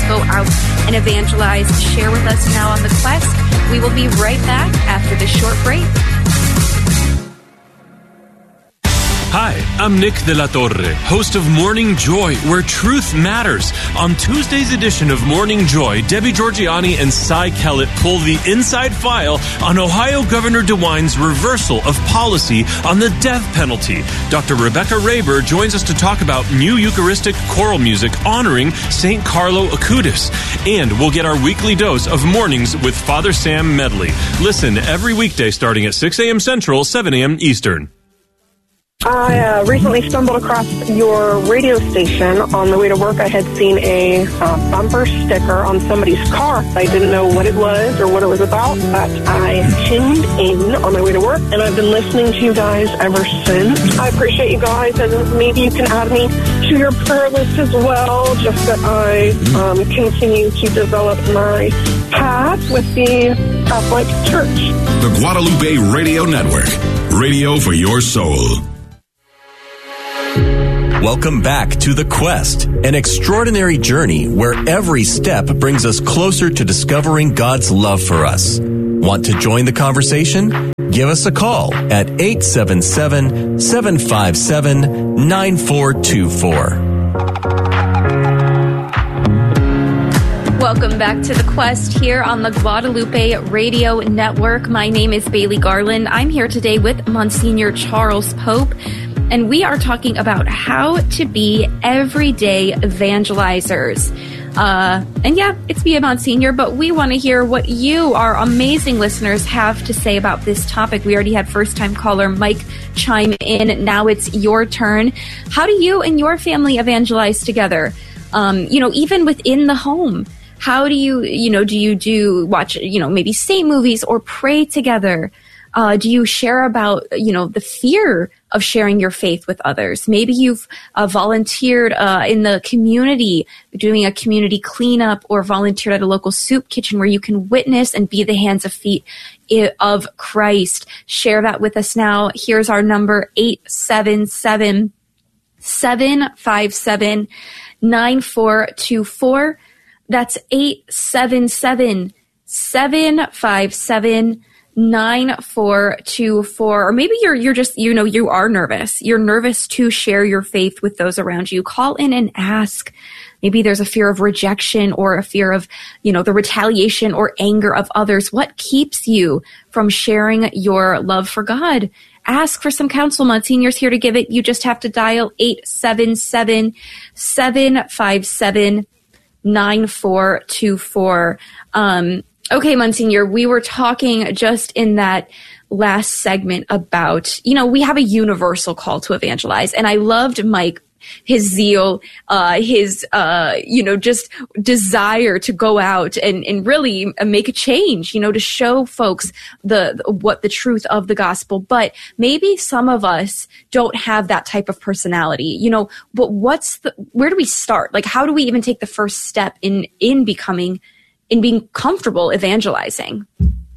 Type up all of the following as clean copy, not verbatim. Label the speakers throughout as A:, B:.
A: go out and evangelize. Share with us now on The Quest. We will be right back after this short break.
B: Hi, I'm Nick De La Torre, host of Morning Joy, where truth matters. On Tuesday's edition of Morning Joy, Debbie Georgianni and Cy Kellett pull the inside file on Ohio Governor DeWine's reversal of policy on the death penalty. Dr. Rebecca Raber joins us to talk about new Eucharistic choral music honoring St. Carlo Acutis. And we'll get our weekly dose of Mornings with Father Sam Medley. Listen every weekday starting at 6 a.m. Central, 7 a.m. Eastern.
C: I recently stumbled across your radio station on the way to work. I had seen a bumper sticker on somebody's car. I didn't know what it was or what it was about, but I tuned in on my way to work, and I've been listening to you guys ever since. I appreciate you guys, and maybe you can add me to your prayer list as well, just that I continue to develop my path with the Catholic Church.
D: The Guadalupe Radio Network, radio for your soul.
E: Welcome back to The Quest, an extraordinary journey where every step brings us closer to discovering God's love for us. Want to join the conversation? Give us a call at 877-757-9424.
A: Welcome back to The Quest here on the Guadalupe Radio Network. My name is Bailey Garland. I'm here today with Monsignor Charles Pope, and we are talking about how to be everyday evangelizers. And yeah, it's me, Monsignor, but we want to hear what you, our amazing listeners, have to say about this topic. We already had first-time caller Mike chime in. Now it's your turn. How do you and your family evangelize together? Even within the home. How do you watch, maybe saint movies or pray together? Do you share about, the fear of sharing your faith with others? Maybe you've volunteered in the community, doing a community cleanup, or volunteered at a local soup kitchen where you can witness and be the hands and feet of Christ. Share that with us now. Here's our number, 877-757-9424. That's 877-757-9424. 9424. Or maybe you're just, you are nervous. You're nervous to share your faith with those around you. Call in and ask. Maybe there's a fear of rejection or a fear of, the retaliation or anger of others. What keeps you from sharing your love for God? Ask for some counsel. Monsignor's here to give it. You just have to dial 877-757-9424. Okay, Monsignor, we were talking just in that last segment about, we have a universal call to evangelize. And I loved Mike, his zeal, his just desire to go out and really make a change, to show folks what the truth of the gospel. But maybe some of us don't have that type of personality, but where do we start? Like, how do we even take the first step in being comfortable evangelizing?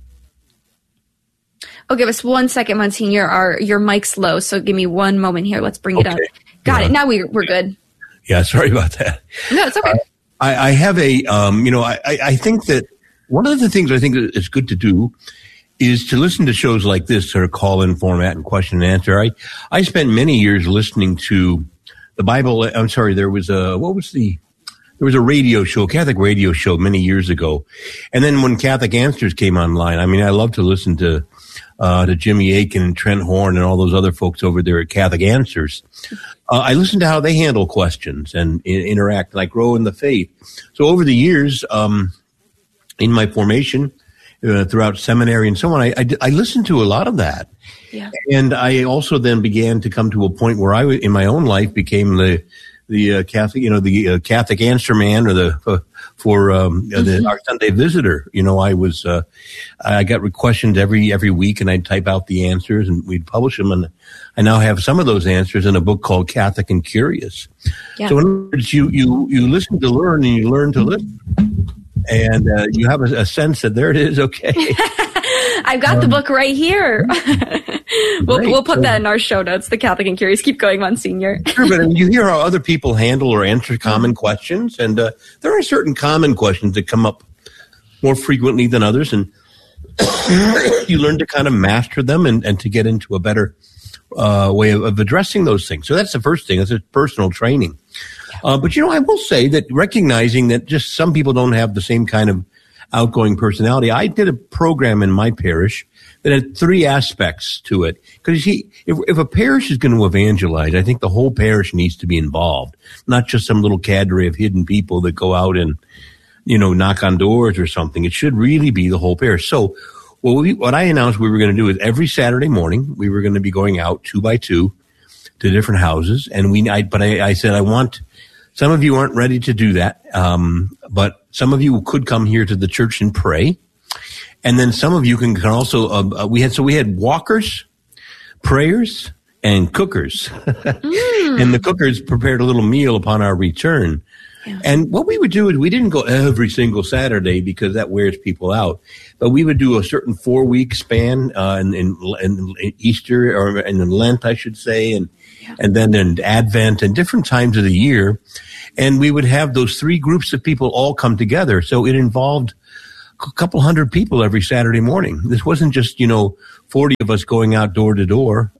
A: Oh, give us 1 second, Monsignor. Your mic's low, so give me one moment here. Let's bring it up. Got it. Now we're good.
F: Yeah, sorry about that.
A: No, it's okay.
F: I have I think that one of the things I think is good to do is to listen to shows like this, sort of call-in format and question and answer. I spent many years listening to the Bible. I'm sorry, there was a radio show, Catholic radio show many years ago. And then when Catholic Answers came online, I love to listen to Jimmy Akin and Trent Horn and all those other folks over there at Catholic Answers. I listen to how they handle questions and interact, and I grow in the faith. So over the years, in my formation, throughout seminary and so on, I listened to a lot of that. Yeah. And I also then began to come to a point where I, in my own life, became the Catholic, the Catholic answer man, or our Sunday visitor. I got questions every week, and I'd type out the answers and we'd publish them. And I now have some of those answers in a book called Catholic and Curious. Yeah. So in other words, you listen to learn, and you learn to listen. And you have a sense that there it is, okay.
A: I've got the book right here. We'll put that in our show notes, The Catholic and Curious. Keep going, Monsignor.
F: Sure, but you hear how other people handle or answer common questions, and there are certain common questions that come up more frequently than others, and you learn to kind of master them and to get into a better way of addressing those things. So that's the first thing. It's a personal training. But, I will say that recognizing that just some people don't have the same kind of outgoing personality. I did a program in my parish that had 3 aspects to it. Because if a parish is going to evangelize, I think the whole parish needs to be involved, not just some little cadre of hidden people that go out and, knock on doors or something. It should really be the whole parish. So what I announced we were going to do is every Saturday morning, we were going to be going out 2 by 2 to different houses. And I said, I want, some of you aren't ready to do that. But some of you could come here to the church and pray. And then some of you can also, we had walkers, prayers, and cookers. And the cookers prepared a little meal upon our return. Yeah. And what we would do is we didn't go every single Saturday because that wears people out. But we would do a certain 4-week span in Easter or in Lent, I should say, and then in Advent and different times of the year. And we would have those 3 groups of people all come together. So it involved a couple hundred people every Saturday morning. This wasn't just, 40 of us going out door to door.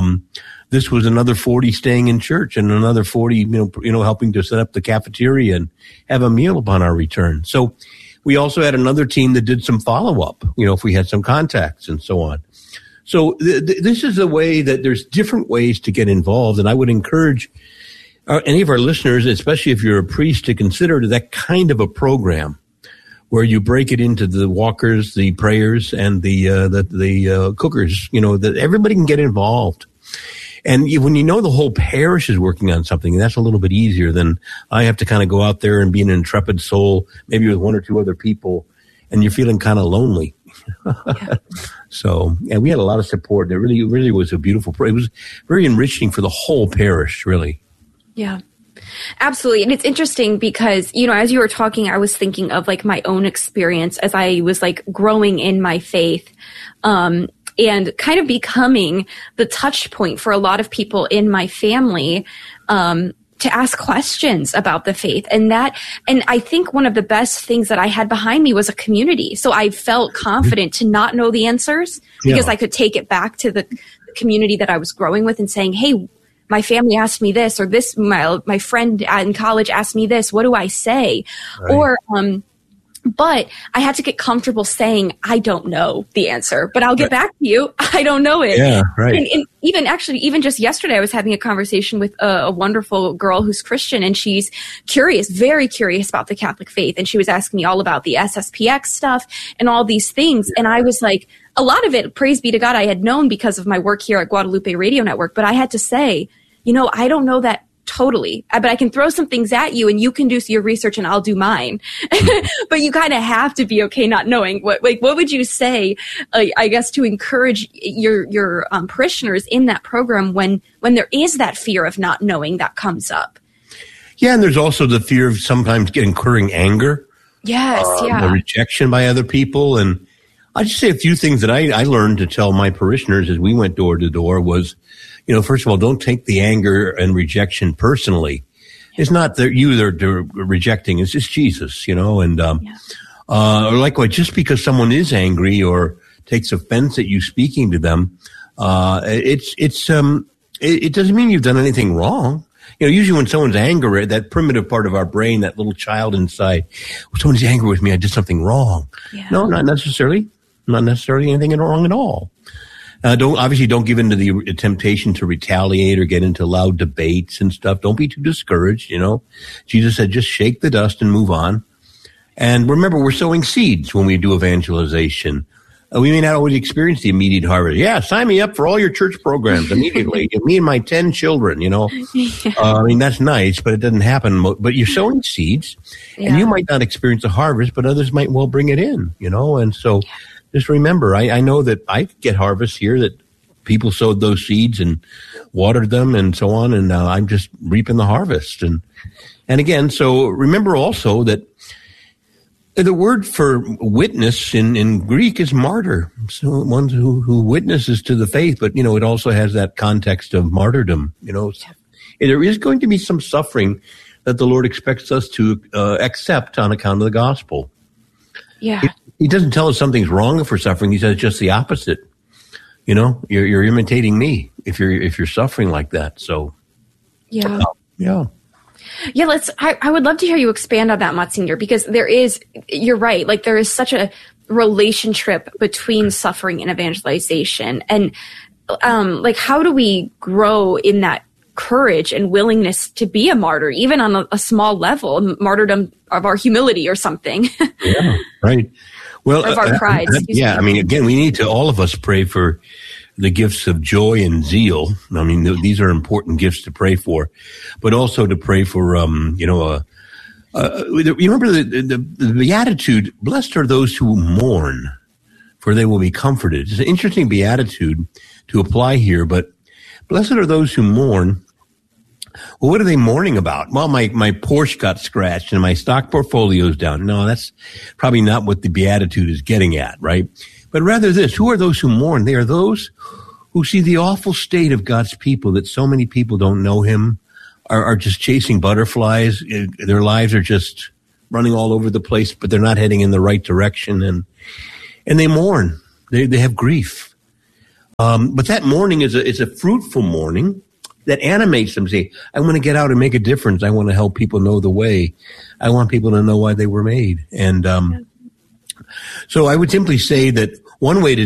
F: This was another 40 staying in church and another 40, helping to set up the cafeteria and have a meal upon our return. So we also had another team that did some follow-up, if we had some contacts and so on. So this is a way that there's different ways to get involved. And I would encourage any of our listeners, especially if you're a priest, to consider that kind of a program where you break it into the walkers, the prayers, and the cookers, that everybody can get involved. And when the whole parish is working on something, that's a little bit easier than I have to kind of go out there and be an intrepid soul, maybe with 1 or 2 other people, and you're feeling kind of lonely. Yeah. So, we had a lot of support. It really, really was a beautiful program. It was very enriching for the whole parish, really.
A: Yeah. Absolutely. And it's interesting because, as you were talking, I was thinking of my own experience as I was growing in my faith, and kind of becoming the touch point for a lot of people in my family, to ask questions about the faith. And I think one of the best things that I had behind me was a community. So I felt confident to not know the answers because I could take it back to the community that I was growing with and saying, hey, my family asked me this, or this, my friend in college asked me this. What do I say? Right. Or, but I had to get comfortable saying, I don't know the answer, but I'll get back to you. I don't know it.
F: Yeah, right.
A: And even just yesterday, I was having a conversation with a wonderful girl who's Christian, and she's curious, very curious about the Catholic faith. And she was asking me all about the SSPX stuff and all these things. And I was like, a lot of it, praise be to God, I had known because of my work here at Guadalupe Radio Network, but I had to say, I don't know that totally, but I can throw some things at you and you can do your research and I'll do mine. But you kind of have to be okay not knowing. What would you say, I guess, to encourage your parishioners in that program when there is that fear of not knowing that comes up?
F: Yeah, and there's also the fear of sometimes incurring anger.
A: Yes,
F: the rejection by other people. And I'll just say a few things that I learned to tell my parishioners as we went door to door was, first of all, don't take the anger and rejection personally. It's not that they're rejecting, it's just Jesus, and or likewise, just because someone is angry or takes offense at you speaking to them, it doesn't mean you've done anything wrong. Usually when someone's angry, that primitive part of our brain, that little child inside, someone's angry with me, I did something wrong. Yeah. No, not necessarily anything wrong at all. Don't give in to the temptation to retaliate or get into loud debates and stuff. Don't be too discouraged. Jesus said, just shake the dust and move on. And remember, we're sowing seeds when we do evangelization. We may not always experience the immediate harvest. Yeah, sign me up for all your church programs immediately. Me and my 10 children, that's nice, but it doesn't happen. But you're sowing seeds, and you might not experience a harvest, but others might well bring it in, and so just remember, I know that I get harvests here that people sowed those seeds and watered them and so on, and I'm just reaping the harvest. And again, so remember also that The word for witness in Greek is martyr. So one who witnesses to the faith, but, it also has that context of martyrdom, There is going to be some suffering that the Lord expects us to accept on account of the gospel.
A: Yeah.
F: He doesn't tell us something's wrong if we're suffering. He says just the opposite. You're imitating me if you're suffering like that. So,
A: yeah.
F: Yeah.
A: Yeah, I would love to hear you expand on that, Monsignor, because you're right, like there is such a relationship between suffering and evangelization. And how do we grow in that courage and willingness to be a martyr, even on a small level, martyrdom of our humility or something?
F: Yeah, right. Well,
A: of our pride.
F: Again, we need to, all of us, pray for the gifts of joy and zeal. These are important gifts to pray for, but also to pray for, you remember the beatitude, blessed are those who mourn, for they will be comforted. It's an interesting beatitude to apply here, but blessed are those who mourn. Well, what are they mourning about? Well, my Porsche got scratched and my stock portfolio's down. No, that's probably not what the beatitude is getting at, right? But rather this, who are those who mourn? They are those who see the awful state of God's people, that so many people don't know him, are just chasing butterflies. Their lives are just running all over the place, but they're not heading in the right direction. And they mourn. They have grief. But that mourning is a fruitful mourning that animates them. Say, I want to get out and make a difference. I want to help people know the way. I want people to know why they were made. And, so I would simply say that one way to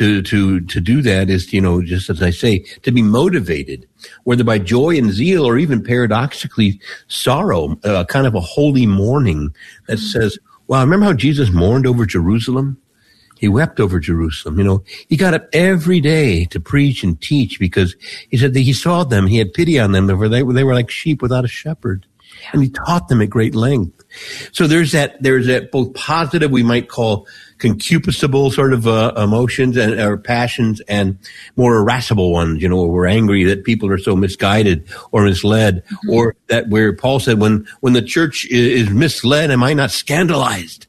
F: do that is, just as I say, to be motivated, whether by joy and zeal or even paradoxically sorrow, kind of a holy mourning that says, wow, remember how Jesus mourned over Jerusalem? He wept over Jerusalem. He got up every day to preach and teach because he said that he saw them. He had pity on them. They were like sheep without a shepherd. Yeah. And he taught them at great length. So there's that both positive, we might call concupiscible sort of emotions or passions, and more irascible ones, where we're angry that people are so misguided or misled, mm-hmm. or that where Paul said, when the church is misled, am I not scandalized?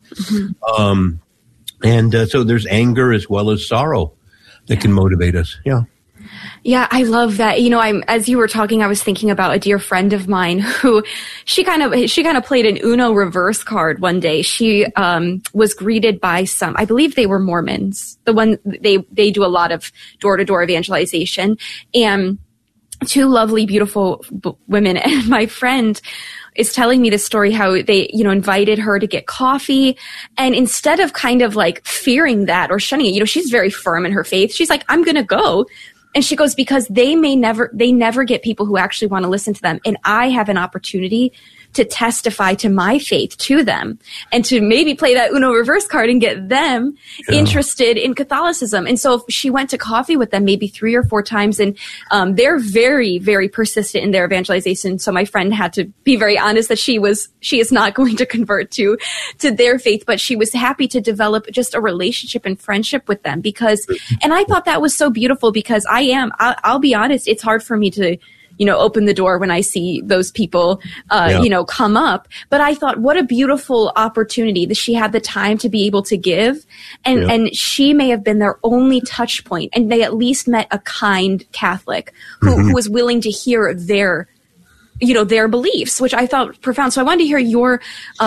F: Mm-hmm. So there's anger as well as sorrow that can motivate us. Yeah.
A: Yeah, I love that. As you were talking, I was thinking about a dear friend of mine who she kind of played an Uno reverse card one day. She was greeted by some, I believe they were Mormons. They do a lot of door-to-door evangelization, and two lovely, beautiful women. And my friend is telling me this story, how they, invited her to get coffee. And instead of kind of like fearing that or shunning it, she's very firm in her faith. She's like, I'm going to go. And she goes, because they never get people who actually want to listen to them. And I have an opportunity to testify to my faith to them and to maybe play that Uno reverse card and get them interested in Catholicism. And so she went to coffee with them maybe 3 or 4 times, and they're very, very persistent in their evangelization. So my friend had to be very honest that she is not going to convert to their faith, but she was happy to develop just a relationship and friendship with them and I thought that was so beautiful because I'll be honest, it's hard for me to open the door when I see those people, come up. But I thought, what a beautiful opportunity that she had the time to be able to give. And she may have been their only touch point. And they at least met a kind Catholic who was willing to hear their beliefs, which I thought profound. So I wanted to hear your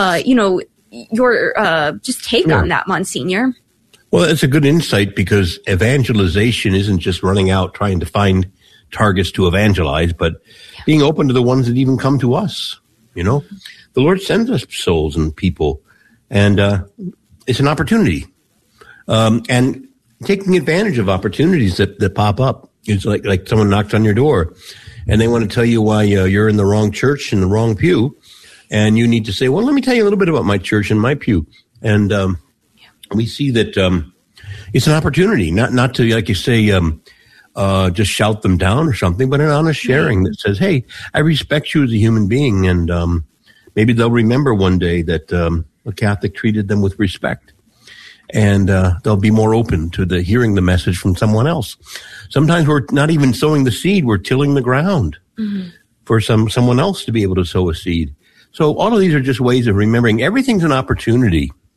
A: just take on that, Monsignor.
F: Well, it's a good insight because evangelization isn't just running out trying to find targets to evangelize, but being open to the ones that even come to us. The Lord sends us souls and people, and it's an opportunity. And taking advantage of opportunities that pop up. It's like someone knocks on your door and they want to tell you why you're in the wrong church in the wrong pew. And you need to say, well, let me tell you a little bit about my church and my pew. And we see that it's an opportunity, not to, like you say, just shout them down or something, but an honest sharing that says, hey, I respect you as a human being. And maybe they'll remember one day that a Catholic treated them with respect. And they'll be more open to hearing the message from someone else. Sometimes we're not even sowing the seed, we're tilling the ground for someone else to be able to sow a seed. So all of these are just ways of remembering everything's an opportunity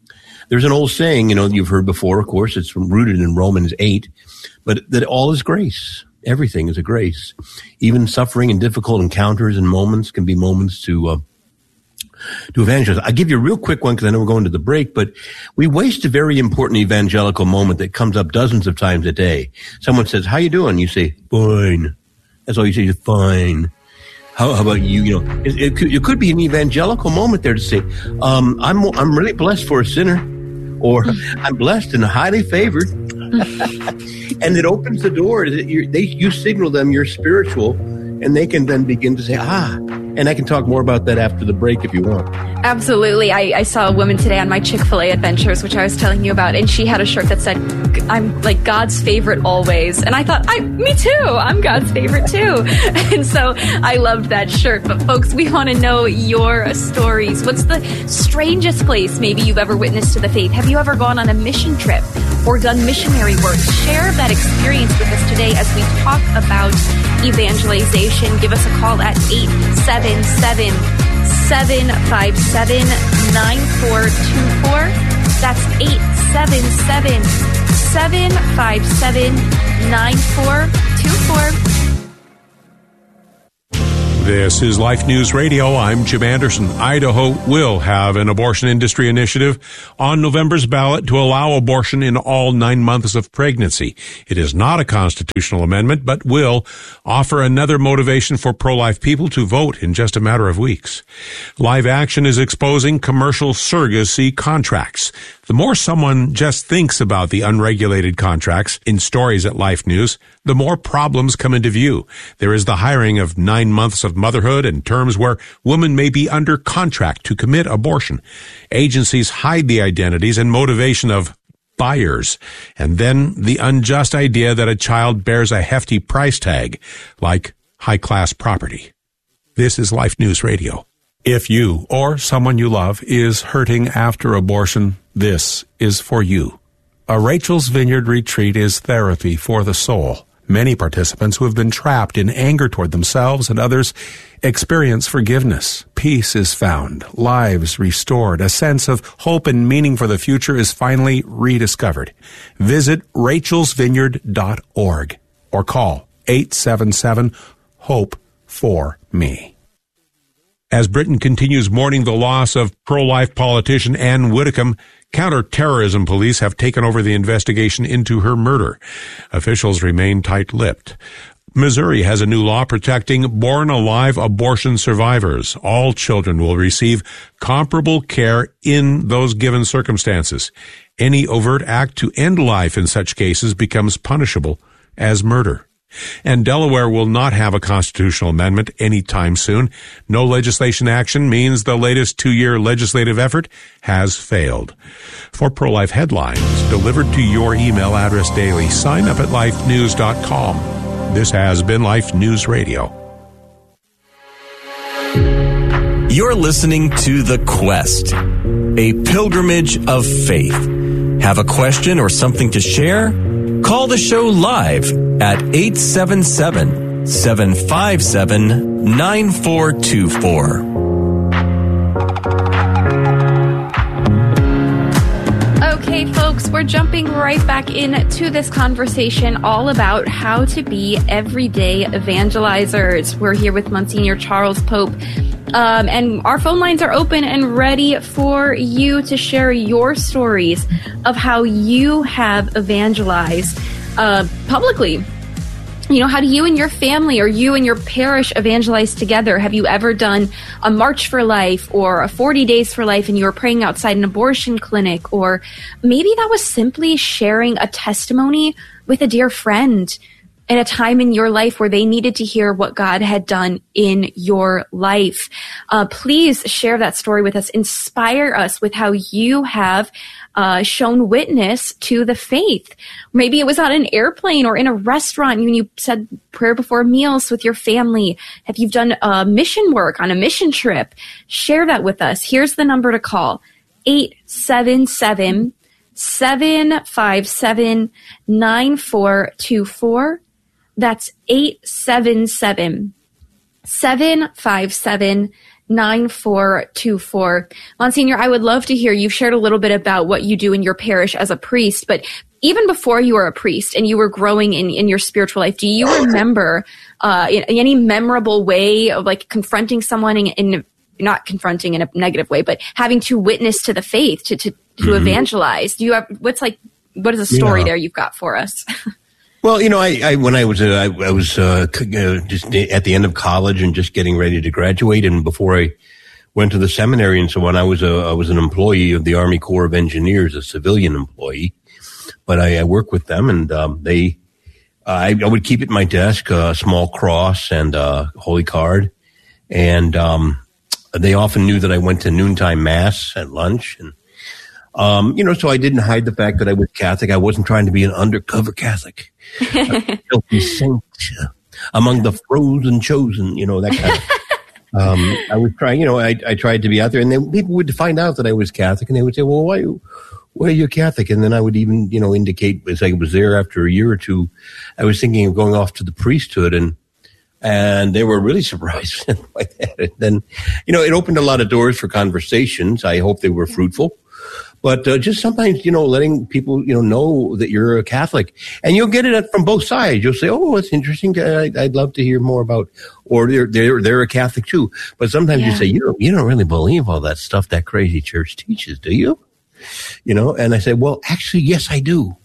F: There's an old saying, you've heard before, of course, it's rooted in Romans 8, but that all is grace. Everything is a grace. Even suffering and difficult encounters and moments can be moments to evangelize. I'll give you a real quick one because I know we're going to the break, but we waste a very important evangelical moment that comes up dozens of times a day. Someone says, "How you doing?" You say, "Fine." That's all you say is fine. How about you? It could be an evangelical moment there to say, I'm really blessed for a sinner, or I'm blessed and highly favored. And it opens the door. You signal them you're spiritual, and they can then begin to say, and I can talk more about that after the break if you want.
A: Absolutely. I saw a woman today on my Chick-fil-A adventures, which I was telling you about, and she had a shirt that said, "I'm like God's favorite always." And I thought, me too. I'm God's favorite too. And so I loved that shirt. But folks, we want to know your stories. What's the strangest place maybe you've ever witnessed to the faith? Have you ever gone on a mission trip or done missionary work? Share that experience with us today as we talk about evangelization. Give us a call at 877-757-9424. That's 877-757-9424.
G: This is Life News Radio. I'm Jim Anderson. Idaho will have an abortion industry initiative on November's ballot to allow abortion in all 9 months of pregnancy. It is not a constitutional amendment, but will offer another motivation for pro-life people to vote in just a matter of weeks. Live Action is exposing commercial surrogacy contracts. The more someone just thinks about the unregulated contracts in stories at Life News, the more problems come into view. There is the hiring of 9 months of motherhood and terms where women may be under contract to commit abortion. Agencies hide the identities and motivation of buyers, and then the unjust idea that a child bears a hefty price tag, like high-class property. This is Life News Radio. If you or someone you love is hurting after abortion, this is for you. A Rachel's Vineyard retreat is therapy for the soul. Many participants who have been trapped in anger toward themselves and others experience forgiveness. Peace is found, lives restored, a sense of hope and meaning for the future is finally rediscovered. Visit rachelsvineyard.org or call 877-HOPE-4-ME. As Britain continues mourning the loss of pro-life politician Anne Widdecombe, counter-terrorism police have taken over the investigation into her murder. Officials remain tight-lipped. Missouri has a new law protecting born-alive abortion survivors. All children will receive comparable care in those given circumstances. Any overt act to end life in such cases becomes punishable as murder. And Delaware will not have a constitutional amendment anytime soon. No legislation action means the latest 2-year legislative effort has failed. For pro-life headlines delivered to your email address daily, sign up at lifenews.com. This has been Life News Radio.
E: You're listening to The Quest, a pilgrimage of faith. Have a question or something to share? Call the show live at 877-757-9424.
A: Okay, folks, we're jumping right back into this conversation all about how to be everyday evangelizers. We're here with Monsignor Charles Pope, and our phone lines are open and ready for you to share your stories of how you have evangelized publicly. You know, how do you and your family or you and your parish evangelize together? Have you ever done a March for Life or a 40 Days for Life and you were praying outside an abortion clinic? Or maybe that was simply sharing a testimony with a dear friend at a time in your life where they needed to hear what God had done in your life. Please share that story with us. Inspire us with how you have shown witness to the faith. Maybe it was on an airplane or in a restaurant when you said prayer before meals with your family. Have you done mission work on a mission trip? Share that with us. Here's the number to call, 877-757-9424. That's 877-757-9424. 9424. Monsignor, I would love to hear, you've shared a little bit about what you do in your parish as a priest, but even before you were a priest and you were growing in your spiritual life, do you remember in any memorable way of like confronting someone in not confronting in a negative way, but having to witness to the faith, to evangelize? Do you have, what is the story there you've got for us?
F: Well, I when I was just at the end of college and just getting ready to graduate, and before I went to the seminary and so on, I was an employee of the Army Corps of Engineers, a civilian employee, but I worked with them, and I would keep at my desk a small cross and a holy card, and they often knew that I went to noontime mass at lunch, and so I didn't hide the fact that I was Catholic. I wasn't trying to be an undercover Catholic. A filthy saint among the frozen chosen, that kind of. I was trying, I tried to be out there, and then people would find out that I was Catholic, and they would say, well, why are you Catholic? And then I would even, indicate as I was there after a year or two, I was thinking of going off to the priesthood, and they were really surprised by that. And then, it opened a lot of doors for conversations. I hope they were fruitful. But just sometimes, letting people, know that you're a Catholic. And you'll get it from both sides. You'll say, oh, it's interesting. I'd love to hear more about, or they're a Catholic too. But sometimes you say, you don't really believe all that stuff that crazy church teaches, do you? And I said, well, actually, yes, I do.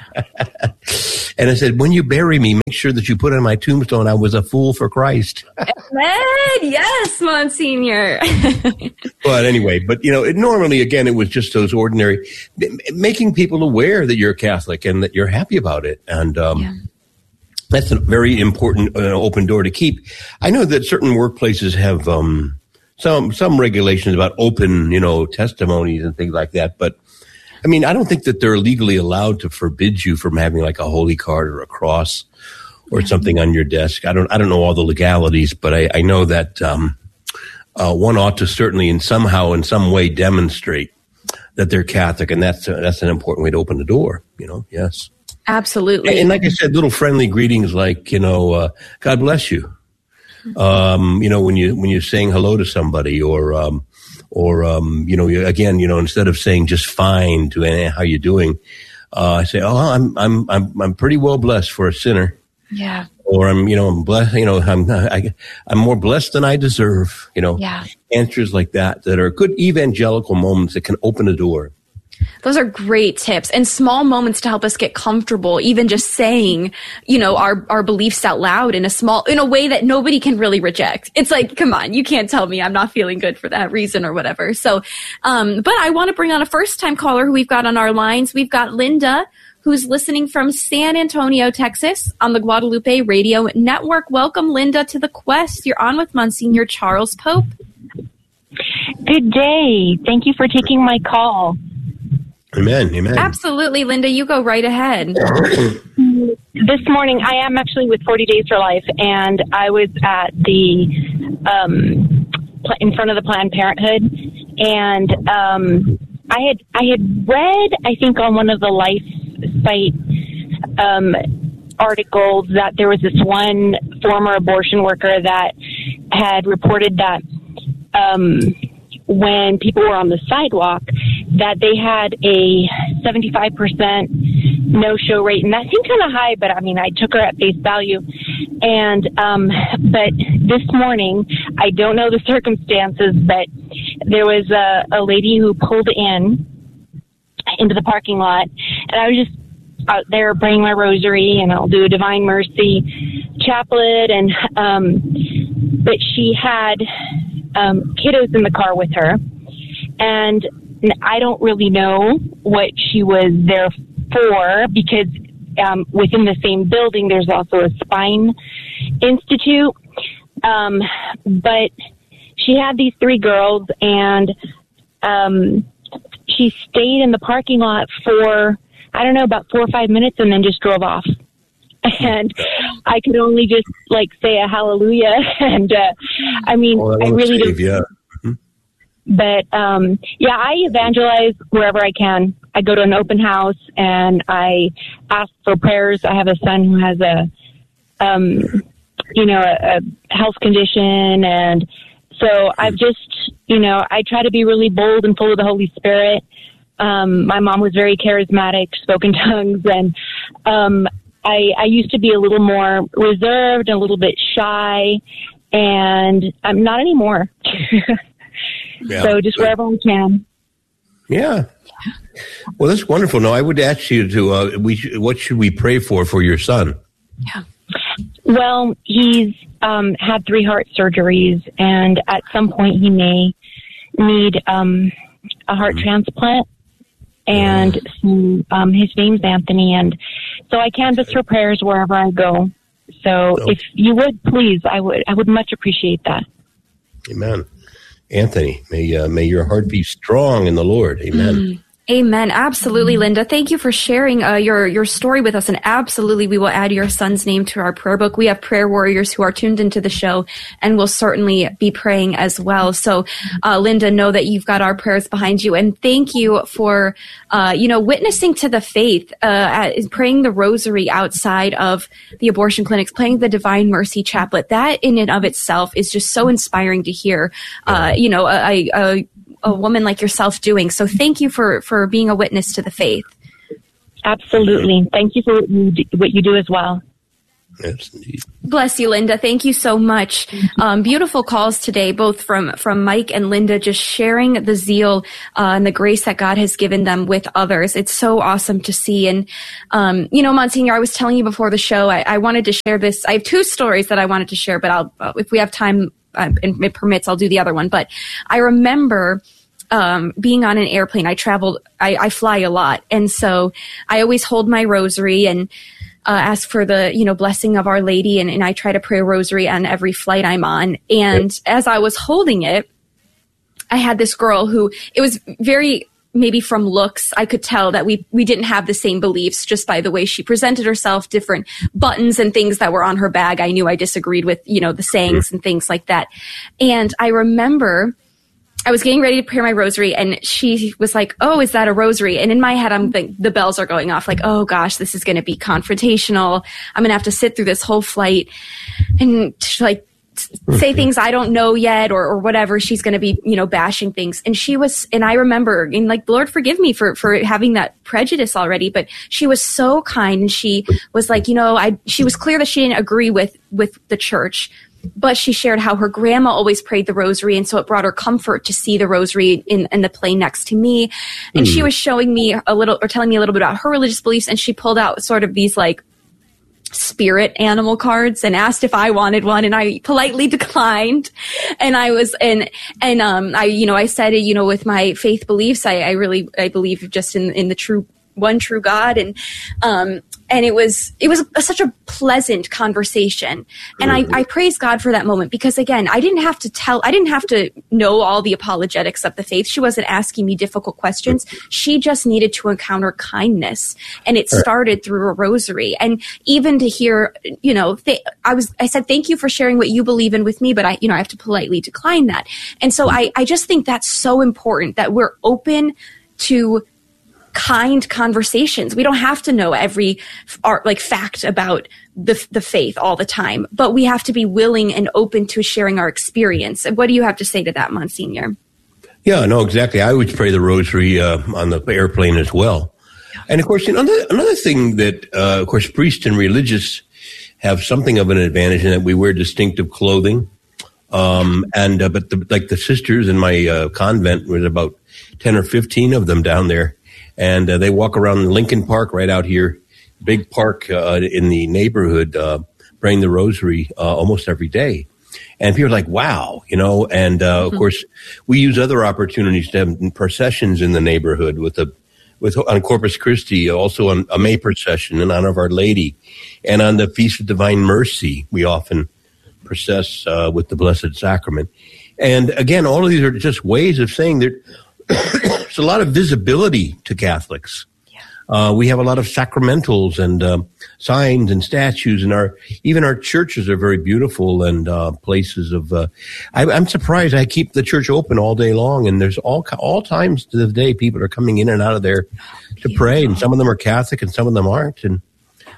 F: And I said, when you bury me, make sure that you put on my tombstone, I was a fool for Christ.
A: Amen. Yes, Monsignor.
F: But anyway, normally, again, it was just those ordinary, making people aware that you're Catholic and that you're happy about it. And that's a very important open door to keep. I know that certain workplaces have some regulations about open, testimonies and things like that. But I don't think that they're legally allowed to forbid you from having like a holy card or a cross or something on your desk. I don't know all the legalities, but I know that one ought to certainly in some way demonstrate that they're Catholic, and that's an important way to open the door. Yes,
A: absolutely.
F: And like I said, little friendly greetings like God bless you. When you're saying hello to somebody, or instead of saying just fine to how you doing, I say, oh, I'm pretty well blessed for a sinner.
A: Yeah.
F: Or I'm blessed, I'm more blessed than I deserve, answers like that are good evangelical moments that can open a door.
A: Those are great tips and small moments to help us get comfortable, even just saying, our beliefs out loud in a way that nobody can really reject. It's like, come on, you can't tell me I'm not feeling good for that reason or whatever. So, but I want to bring on a first time caller who we've got on our lines. We've got Linda, who's listening from San Antonio, Texas on the Guadalupe Radio Network. Welcome, Linda, to the Quest. You're on with Monsignor Charles Pope.
H: Good day. Thank you for taking my call.
F: Amen.
A: Absolutely, Linda. You go right ahead.
H: This morning, I am actually with 40 Days for Life, and I was at the in front of the Planned Parenthood, and I had read, I think, on one of the Life site articles that there was this one former abortion worker that had reported that when people were on the sidewalk, that they had a 75% no-show rate. And that seemed kind of high, but I took her at face value. And, but this morning, I don't know the circumstances, but there was a lady who pulled into the parking lot, and I was just out there praying my rosary, and I'll do a Divine Mercy chaplet, and, but she had kiddos in the car with her, and I don't really know what she was there for, because within the same building there's also a spine institute, but she had these three girls, and she stayed in the parking lot for, I don't know, about 4 or 5 minutes, and then just drove off. And I could only just say a hallelujah. And I really don't.
F: Yeah.
H: But I evangelize wherever I can. I go to an open house and I ask for prayers. I have a son who has a health condition, and So I've just, I try to be really bold and full of the Holy Spirit. My mom was very charismatic, spoken tongues, and I used to be a little more reserved, a little bit shy, and I'm not anymore.
F: Yeah.
H: So just wherever I can.
F: Yeah. Well, that's wonderful. Now, I would ask you to, what should we pray for your son?
A: Yeah.
H: Well, he's had 3 heart surgeries, and at some point he may need a heart transplant. And his name's Anthony, and so I canvass for prayers wherever I go. So if you would, please, I would much appreciate that.
F: Amen. Anthony, may your heart be strong in the Lord. Amen.
A: Amen. Absolutely, Linda. Thank you for sharing your story with us. And absolutely, we will add your son's name to our prayer book. We have prayer warriors who are tuned into the show and will certainly be praying as well. So, Linda, know that you've got our prayers behind you. And thank you for, witnessing to the faith, praying the rosary outside of the abortion clinics, playing the Divine Mercy Chaplet. That in and of itself is just so inspiring to hear, a woman like yourself doing. So thank you for being a witness to the faith.
H: Absolutely. Thank you for what you do as well.
F: Yes, indeed.
A: Bless you, Linda. Thank you so much. Beautiful calls today, both from Mike and Linda, just sharing the zeal and the grace that God has given them with others. It's so awesome to see. And, Monsignor, I was telling you before the show, I wanted to share this. I have 2 stories that I wanted to share, but if we have time, and it permits, I'll do the other one. But I remember being on an airplane. I fly a lot. And so I always hold my rosary and ask for the, blessing of Our Lady. And I try to pray a rosary on every flight I'm on. And as I was holding it, I had this girl who, it was very, maybe from looks, I could tell that we didn't have the same beliefs just by the way she presented herself, different buttons and things that were on her bag. I knew I disagreed with, the sayings and things like that. And I remember I was getting ready to pray my rosary and she was like, "Oh, is that a rosary?" And in my head, I'm thinking the bells are going off like, "Oh gosh, this is going to be confrontational. I'm going to have to sit through this whole flight and say things I don't know yet or whatever." She's going to be, bashing things. And I remember, and Lord, forgive me for having that prejudice already, but she was so kind. And she was like, she was clear that she didn't agree with the church, but she shared how her grandma always prayed the rosary. And so it brought her comfort to see the rosary in the plane next to me. And she was showing me telling me a little bit about her religious beliefs. And she pulled out sort of these spirit animal cards and asked if I wanted one, and I politely declined. And I was, I said, with my faith beliefs, I believe just in the one true God. And it was such a pleasant conversation. And I praise God for that moment because again, I didn't have to know all the apologetics of the faith. She wasn't asking me difficult questions. She just needed to encounter kindness. And it started through a rosary. And even to hear, I said, "Thank you for sharing what you believe in with me," but I have to politely decline that. And so I just think that's so important that we're open to kind conversations. We don't have to know every fact about the faith all the time, but we have to be willing and open to sharing our experience. What do you have to say to that, Monsignor?
F: Yeah, no, exactly. I always pray the rosary on the airplane as well. And of course, another thing that, of course, priests and religious have something of an advantage in that we wear distinctive clothing. But the sisters in my convent, was about 10 or 15 of them down there. And they walk around Lincoln Park right out here, big park in the neighborhood, praying the rosary almost every day. And people are like, wow, and of course, we use other opportunities to have processions in the neighborhood on Corpus Christi, also on a May procession in honor of Our Lady. And on the Feast of Divine Mercy, we often process with the Blessed Sacrament. And again, all of these are just ways of saying that there's a lot of visibility to Catholics. Yeah. We have a lot of sacramentals and signs and statues, and even our churches are very beautiful and places of. I'm surprised. I keep the church open all day long, and there's all times to the day people are coming in and out of there to pray, and some of them are Catholic and some of them aren't. And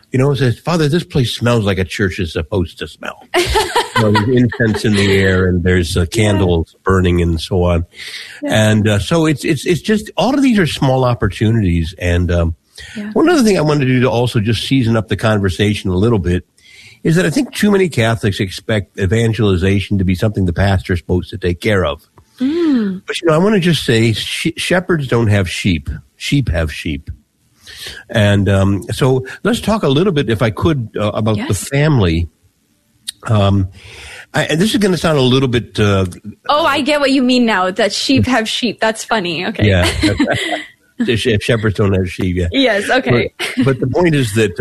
F: says, Father, this place smells like a church is supposed to smell. There's incense in the air, and there's candles burning, and so on. Yeah. And so it's just all of these are small opportunities. And one other thing I wanted to do to also just season up the conversation a little bit is that I think too many Catholics expect evangelization to be something the pastor is supposed to take care of. But I want to just say, shepherds don't have sheep; sheep have sheep. And so let's talk a little bit, if I could, about the family. This is going to sound a little bit...
A: I get what you mean now, that sheep have sheep. That's funny. Okay.
F: Yeah. If shepherds don't have sheep, yeah.
A: Yes, okay.
F: But the point is that...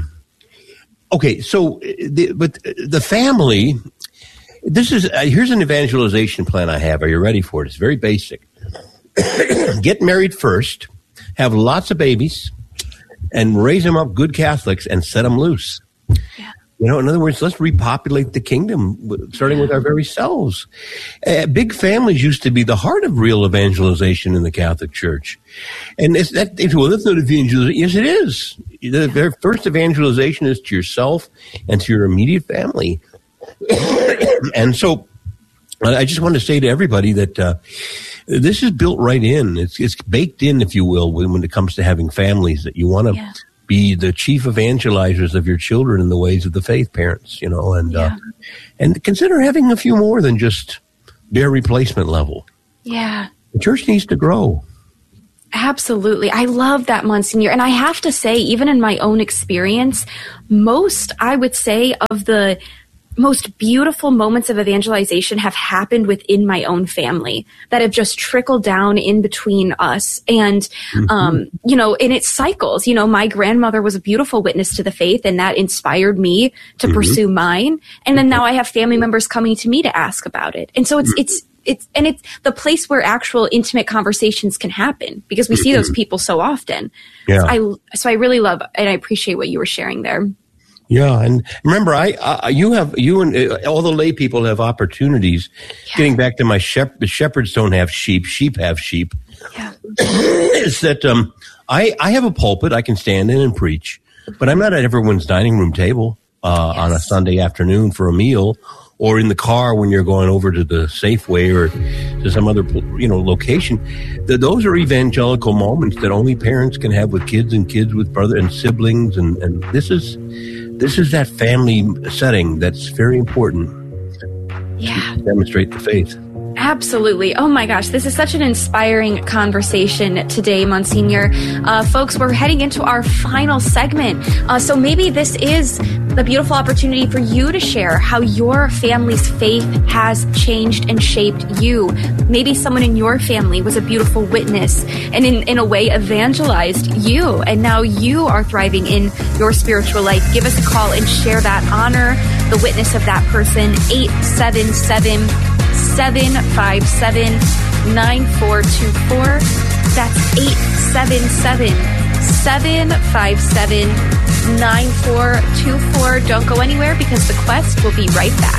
F: the family... here's an evangelization plan I have. Are you ready for it? It's very basic. Get married first, have lots of babies, and raise them up good Catholics and set them loose. Yeah. In other words, let's repopulate the kingdom, starting with our very selves. Big families used to be the heart of real evangelization in the Catholic Church. And that's not evangelization. Yes, it is. Their first evangelization is to yourself and to your immediate family. And so I just want to say to everybody that this is built right in. It's baked in, if you will, when it comes to having families, that you want to be the chief evangelizers of your children in the ways of the faith, parents, and consider having a few more than just bare replacement level.
A: Yeah.
F: The church needs to grow.
A: Absolutely. I love that, Monsignor. And I have to say, even in my own experience, I would say, of the most beautiful moments of evangelization have happened within my own family, that have just trickled down in between us. And, and it cycles. My grandmother was a beautiful witness to the faith, and that inspired me to pursue mine. And then now I have family members coming to me to ask about it. And so it's the place where actual intimate conversations can happen, because we see those people so often. Yeah. So I really love and I appreciate what you were sharing there.
F: Yeah, and remember, you and all the lay people have opportunities. Yeah. Getting back to my shepherds don't have sheep; sheep have sheep. Yeah, is that I have a pulpit I can stand in and preach, but I'm not at everyone's dining room table on a Sunday afternoon for a meal, or in the car when you're going over to the Safeway or to some other location. Those are evangelical moments that only parents can have with kids, and kids with brother and siblings, and this is that family setting that's very important to demonstrate the faith.
A: Absolutely. Oh my gosh, this is such an inspiring conversation today, Monsignor. Folks, we're heading into our final segment. So maybe this is the beautiful opportunity for you to share how your family's faith has changed and shaped you. Maybe someone in your family was a beautiful witness and in a way evangelized you, and now you are thriving in your spiritual life. Give us a call and share that. Honor the witness of that person. 877-757-9424. That's 877-757-9424. Don't go anywhere, because the Quest will be right back.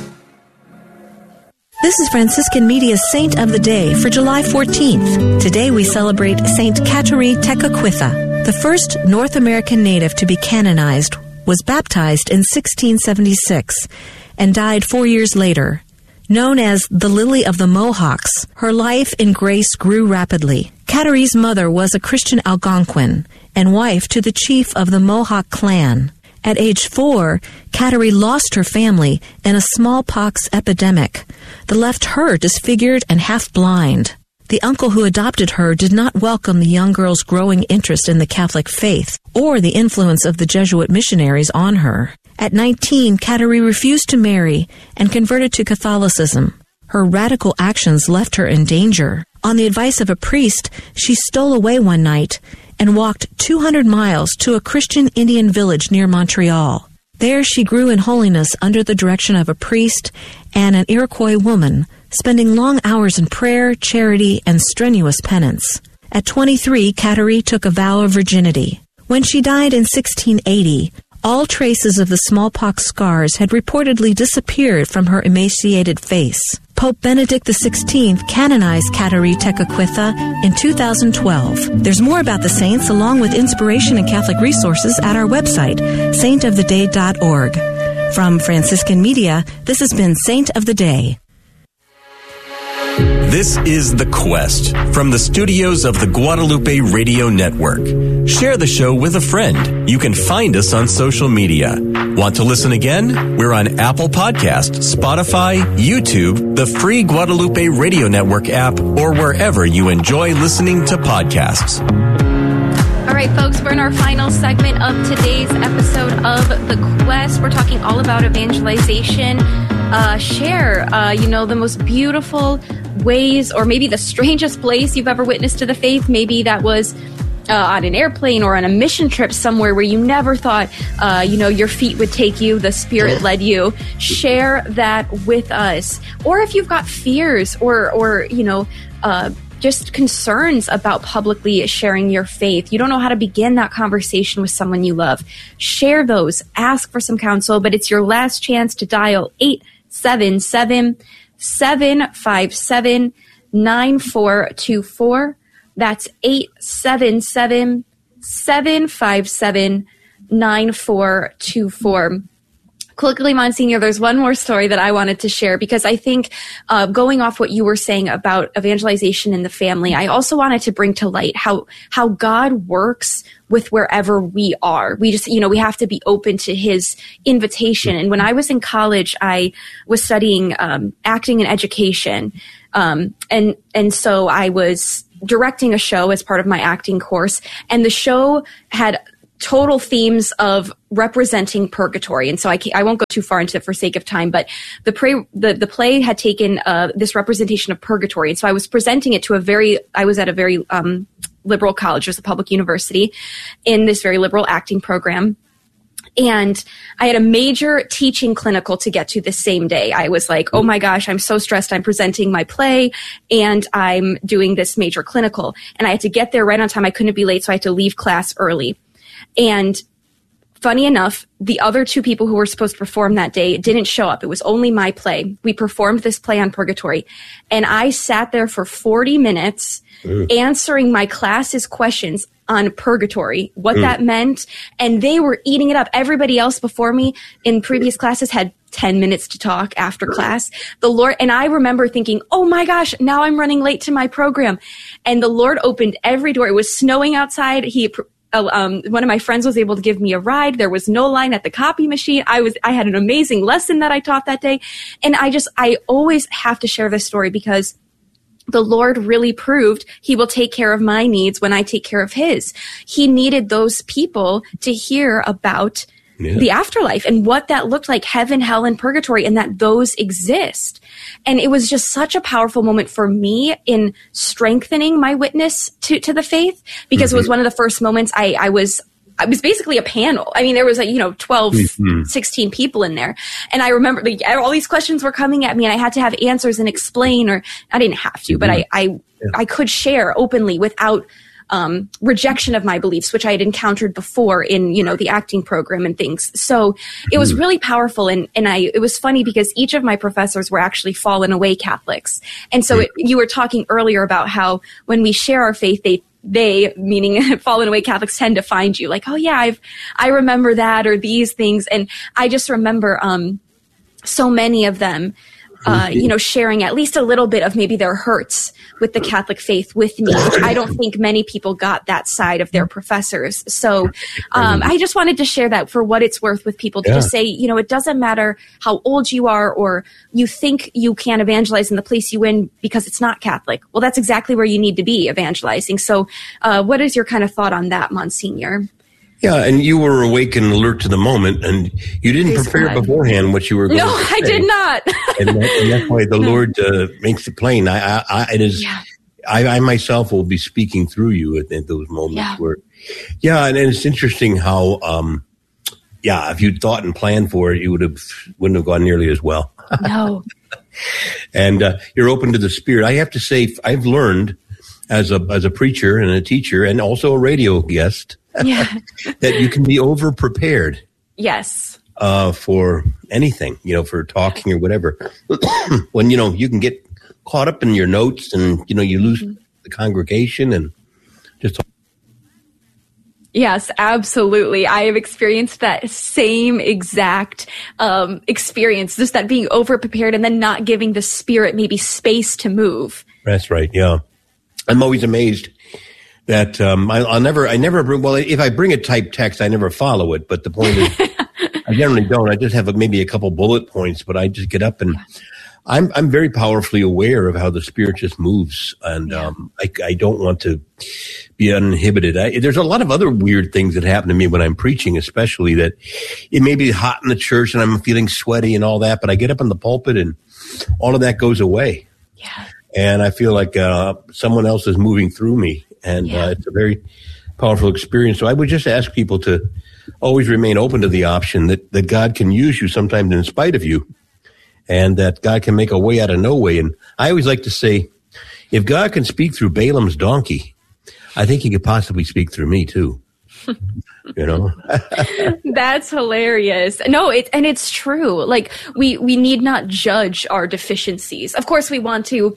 I: This is Franciscan Media's Saint of the Day for July 14th. Today we celebrate Saint Kateri Tekakwitha. The first North American native to be canonized was baptized in 1676 and died 4 years later. Known as the Lily of the Mohawks, her life in grace grew rapidly. Kateri's mother was a Christian Algonquin and wife to the chief of the Mohawk clan. At age 4, Kateri lost her family in a smallpox epidemic that left her disfigured and half blind. The uncle who adopted her did not welcome the young girl's growing interest in the Catholic faith or the influence of the Jesuit missionaries on her. At 19, Kateri refused to marry and converted to Catholicism. Her radical actions left her in danger. On the advice of a priest, she stole away one night and walked 200 miles to a Christian Indian village near Montreal. There she grew in holiness under the direction of a priest and an Iroquois woman, spending long hours in prayer, charity, and strenuous penance. At 23, Kateri took a vow of virginity. When she died in 1680, all traces of the smallpox scars had reportedly disappeared from her emaciated face. Pope Benedict XVI canonized Kateri Tekakwitha in 2012. There's more about the saints along with inspiration and Catholic resources at our website, saintoftheday.org. From Franciscan Media, this has been Saint of the Day.
E: This is The Quest from the studios of the Guadalupe Radio Network. Share the show with a friend. You can find us on social media. Want to listen again? We're on Apple Podcast, Spotify, YouTube, the free Guadalupe Radio Network app, or wherever you enjoy listening to podcasts.
A: All right, folks, we're in our final segment of today's episode of The Quest. We're talking all about evangelization. Share, the most beautiful ways, or maybe the strangest place you've ever witnessed to the faith. Maybe that was on an airplane or on a mission trip somewhere where you never thought, your feet would take you, the Spirit led you. Share that with us. Or if you've got fears or just concerns about publicly sharing your faith, you don't know how to begin that conversation with someone you love, share those. Ask for some counsel, but it's your last chance to dial 877-757-9424. That's 877-757-9424. Quickly, Monsignor, there's one more story that I wanted to share because I think going off what you were saying about evangelization in the family, I also wanted to bring to light how God works with wherever we are. We just, we have to be open to his invitation. And when I was in college, I was studying acting and education. And so I was directing a show as part of my acting course, and the show had total themes of representing purgatory. And so I won't go too far into it for sake of time, but the play had taken this representation of purgatory. And so I was presenting it to I was at a very liberal college. It was a public university in this very liberal acting program. And I had a major teaching clinical to get to the same day. I was like, oh my gosh, I'm so stressed. I'm presenting my play and I'm doing this major clinical. And I had to get there right on time. I couldn't be late, so I had to leave class early. And funny enough, the other two people who were supposed to perform that day didn't show up. It was only my play. We performed this play on purgatory. And I sat there for 40 minutes answering my class's questions on purgatory, what that meant. And they were eating it up. Everybody else before me in previous classes had 10 minutes to talk after class. The Lord, and I remember thinking, oh my gosh, now I'm running late to my program. And the Lord opened every door. It was snowing outside. One of my friends was able to give me a ride. There was no line at the copy machine. I had an amazing lesson that I taught that day. And I always have to share this story because the Lord really proved he will take care of my needs when I take care of his. He needed those people to hear about the afterlife and what that looked like, heaven, hell, and purgatory, and that those exist. And it was just such a powerful moment for me in strengthening my witness to the faith, because it was one of the first moments I was basically a panel. I mean, there was 12, 16 people in there. And I remember all these questions were coming at me and I had to have answers and explain, or I didn't have to, but I could share openly without rejection of my beliefs, which I had encountered before in, the acting program and things. So it was really powerful. And it was funny because each of my professors were actually fallen away Catholics. And so you were talking earlier about how when we share our faith, they meaning fallen away Catholics, tend to find you like, oh yeah, I remember that, or these things. And I just remember, so many of them, sharing at least a little bit of maybe their hurts with the Catholic faith with me, which I don't think many people got that side of their professors. So I just wanted to share that for what it's worth with people to just say, it doesn't matter how old you are or you think you can't evangelize in the place you in because it's not Catholic. Well, that's exactly where you need to be evangelizing. So what is your kind of thought on that, Monsignor?
F: Yeah, and you were awake and alert to the moment, and you didn't prepare beforehand what you were going to say.
A: No, I did not.
F: and that's why the Lord makes it plain. I myself will be speaking through you at those moments where, and it's interesting how, if you'd thought and planned for it, you wouldn't have gone nearly as well.
A: No.
F: And you're open to the Spirit. I have to say, I've learned as a preacher and a teacher and also a radio guest, that you can be over prepared.
A: Yes.
F: for anything, for talking or whatever. When, you can get caught up in your notes and, you lose the congregation and just.
A: Yes, absolutely. I have experienced that same exact experience, just that being over-prepared and then not giving the Spirit maybe space to move. That's
F: right, yeah. I'm always amazed that if I bring a typed text, I never follow it. But the point is, I generally don't. I just have maybe a couple bullet points, but I just get up and I'm very powerfully aware of how the Spirit just moves. And I don't want to be uninhibited. There's a lot of other weird things that happen to me when I'm preaching, especially that it may be hot in the church and I'm feeling sweaty and all that, but I get up in the pulpit and all of that goes away.
A: Yeah.
F: And I feel like someone else is moving through me. And it's a very powerful experience. So I would just ask people to always remain open to the option that God can use you sometimes in spite of you, and that God can make a way out of no way. And I always like to say, if God can speak through Balaam's donkey, I think he could possibly speak through me too.
A: That's hilarious. No, it's true. Like we need not judge our deficiencies. Of course, we want to,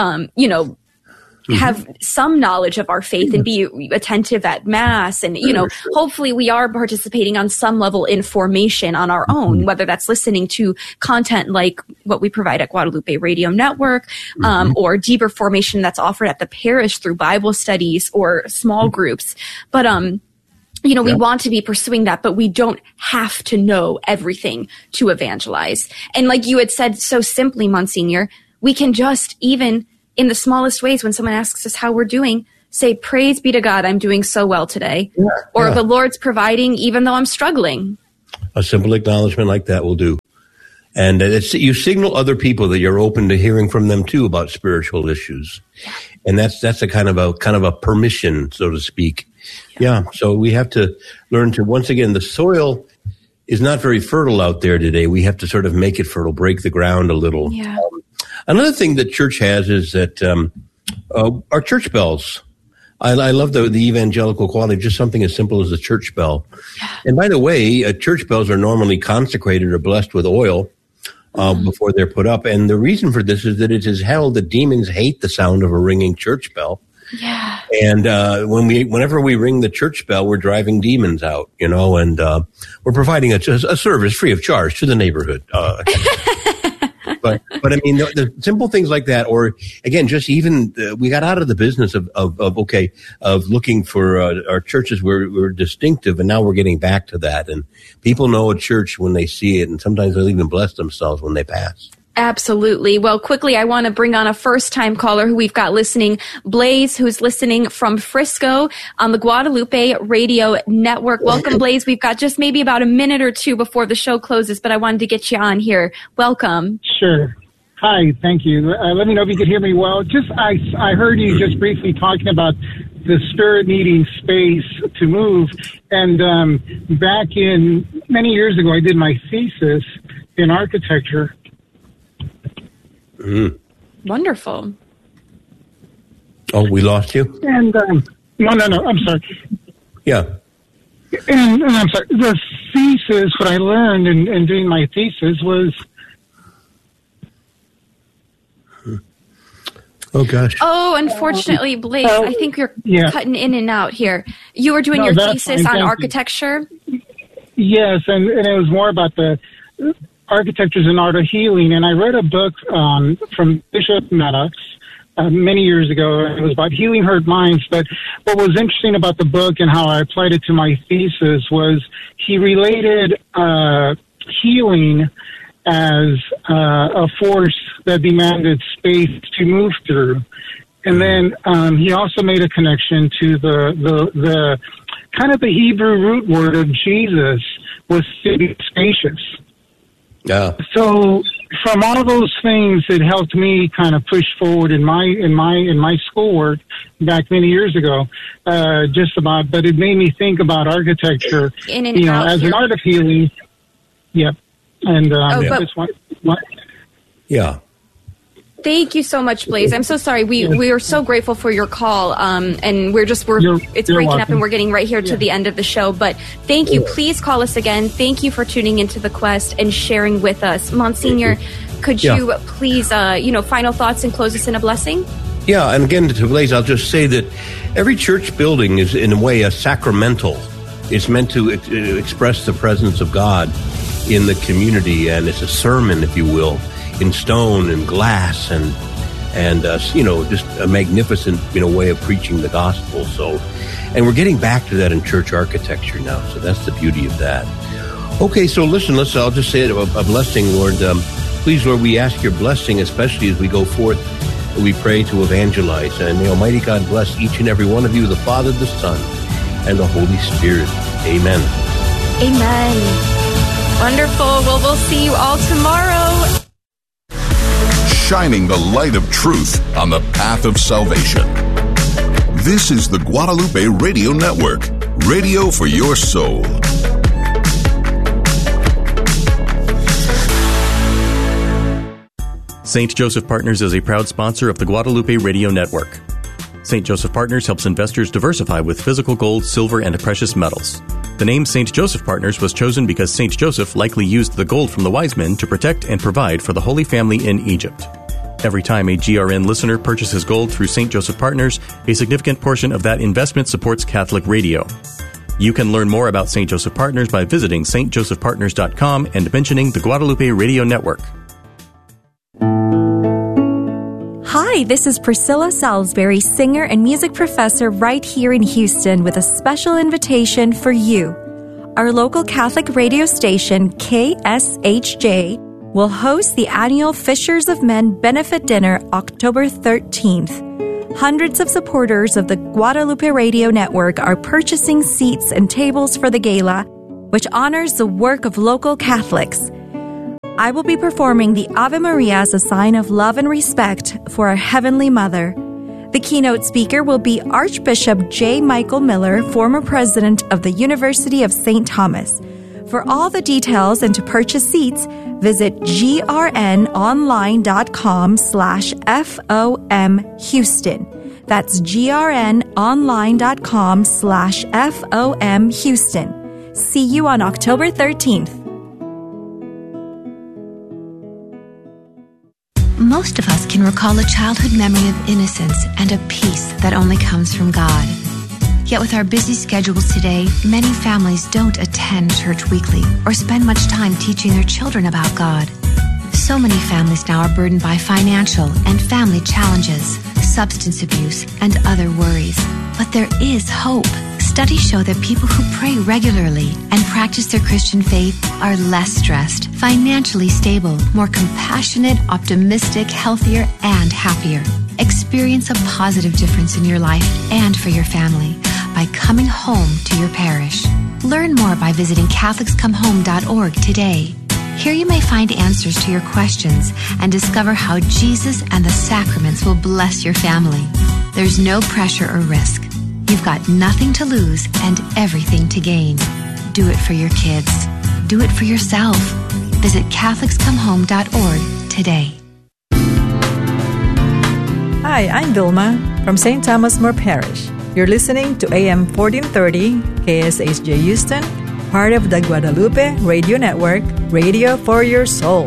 A: have some knowledge of our faith and be attentive at Mass. And, hopefully we are participating on some level in formation on our own, whether that's listening to content like what we provide at Guadalupe Radio Network, or deeper formation that's offered at the parish through Bible studies or small groups. But, we want to be pursuing that, but we don't have to know everything to evangelize. And like you had said so simply, Monsignor, we can just even in the smallest ways, when someone asks us how we're doing, say, praise be to God, I'm doing so well today. Or the Lord's providing even though I'm struggling.
F: A simple acknowledgement like that will do. And you signal other people that you're open to hearing from them too about spiritual issues. And that's a kind of a permission, so to speak. So we have to learn to, once again, the soil is not very fertile out there today. We have to sort of make it fertile, break the ground a little. Another thing that church has is that our church bells. I love the evangelical quality of just something as simple as a church bell. And by the way, church bells are normally consecrated or blessed with oil before they're put up. And the reason for this is that it is held that demons hate the sound of a ringing church bell. And whenever we ring the church bell, we're driving demons out, and we're providing a service free of charge to the neighborhood. But I mean, the simple things like that, or again, just even we got out of the business of looking for our churches were distinctive, and now we're getting back to that. And people know a church when they see it, and sometimes they'll even bless themselves when they pass.
A: Absolutely. Well, quickly, I want to bring on a first-time caller who we've got listening, Blaze, who's listening from Frisco on the Guadalupe Radio Network. Welcome, Blaze. We've got just maybe about a minute or two before the show closes, but I wanted to get you on here. Welcome.
J: Sure. Hi, thank you. Let me know if you can hear me well. I heard you just briefly talking about the Spirit needing space to move. And back in many years ago, I did my thesis in architecture.
A: Wonderful.
F: Oh, we lost you?
J: And no, I'm sorry.
F: Yeah.
J: And I'm sorry. The thesis, what I learned in doing my thesis was.
F: Oh gosh.
A: Oh, unfortunately, Blaze, I think you're cutting in and out here. You were doing your thesis on architecture?
J: Yes, and it was more about the Architecture is an Art of Healing, and I read a book from Bishop Maddox many years ago. It was about healing hurt minds, but what was interesting about the book and how I applied it to my thesis was he related healing as a force that demanded space to move through. And then he also made a connection to the kind of the Hebrew root word of Jesus was to be spacious.
F: Yeah.
J: So from all those things, it helped me kind of push forward in my schoolwork back many years ago. But it made me think about architecture, as an art of healing. Yep. And
F: Yeah.
A: Thank you so much, Blaze. I'm so sorry. We are so grateful for your call, and it's breaking up, and we're getting right here to the end of the show. But thank you. Please call us again. Thank you for tuning into the Quest and sharing with us, Monsignor. Could you please, final thoughts and close us in a blessing?
F: Yeah, and again to Blaze, I'll just say that every church building is in a way a sacramental. It's meant to express the presence of God in the community, and it's a sermon, if you will, in stone and glass and just a magnificent way of preaching the gospel. So, and we're getting back to that in church architecture now. So that's the beauty of that. Okay, so listen. I'll just say it, a blessing, Lord. Please, Lord, we ask your blessing, especially as we go forth. We pray to evangelize, and may Almighty God bless each and every one of you, the Father, the Son, and the Holy Spirit. Amen.
A: Amen. Wonderful. Well, we'll see you all tomorrow.
D: Shining the light of truth on the path of salvation. This is the Guadalupe Radio Network, radio for your soul.
E: St. Joseph Partners is a proud sponsor of the Guadalupe Radio Network. St. Joseph Partners helps investors diversify with physical gold, silver, and precious metals. The name St. Joseph Partners was chosen because St. Joseph likely used the gold from the wise men to protect and provide for the Holy Family in Egypt. Every time a GRN listener purchases gold through St. Joseph Partners, a significant portion of that investment supports Catholic radio. You can learn more about St. Joseph Partners by visiting stjosephpartners.com and mentioning the Guadalupe Radio Network.
K: Hi, this is Priscilla Salisbury, singer and music professor right here in Houston with a special invitation for you. Our local Catholic radio station, KSHJ, will host the annual Fishers of Men Benefit Dinner October 13th. Hundreds of supporters of the Guadalupe Radio Network are purchasing seats and tables for the gala, which honors the work of local Catholics. I will be performing the Ave Maria as a sign of love and respect for our Heavenly Mother. The keynote speaker will be Archbishop J. Michael Miller, former president of the University of St. Thomas. For all the details and to purchase seats, visit grnonline.com/FOM Houston. That's grnonline.com/FOM Houston. See you on October 13th.
L: Most of us can recall a childhood memory of innocence and a peace that only comes from God. Yet with our busy schedules today, many families don't attend church weekly or spend much time teaching their children about God. So many families now are burdened by financial and family challenges, substance abuse, and other worries. But there is hope. Studies show that people who pray regularly and practice their Christian faith are less stressed, financially stable, more compassionate, optimistic, healthier, and happier. Experience a positive difference in your life and for your family by coming home to your parish. Learn more by visiting CatholicsComeHome.org today. Here you may find answers to your questions and discover how Jesus and the sacraments will bless your family. There's no pressure or risk. You've got nothing to lose and everything to gain. Do it for your kids. Do it for yourself. Visit CatholicsComeHome.org today.
M: Hi, I'm Vilma from St. Thomas More Parish. You're listening to AM 1430 KSHJ Houston, part of the Guadalupe Radio Network, radio for your soul.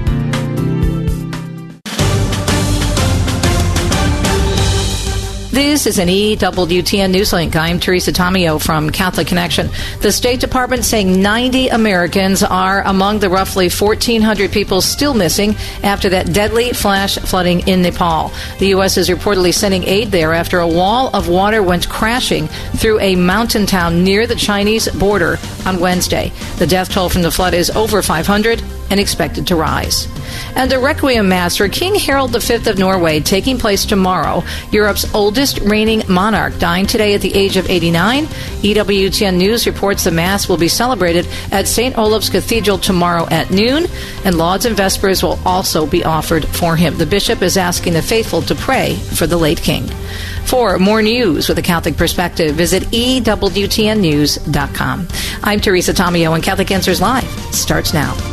N: This is an EWTN Newslink. I'm Teresa Tomeo from Catholic Connection. The State Department saying 90 Americans are among the roughly 1,400 people still missing after that deadly flash flooding in Nepal. The U.S. is reportedly sending aid there after a wall of water went crashing through a mountain town near the Chinese border on Wednesday. The death toll from the flood is over 500 and expected to rise. And a Requiem Mass for King Harald V of Norway taking place tomorrow. Europe's oldest reigning monarch dying today at the age of 89. EWTN News reports the Mass will be celebrated at St. Olaf's Cathedral tomorrow at noon, and Lauds and Vespers will also be offered for him. The bishop is asking the faithful to pray for the late king. For more news with a Catholic perspective, visit EWTNnews.com. I'm Teresa Tomeo, and Catholic Answers Live starts now.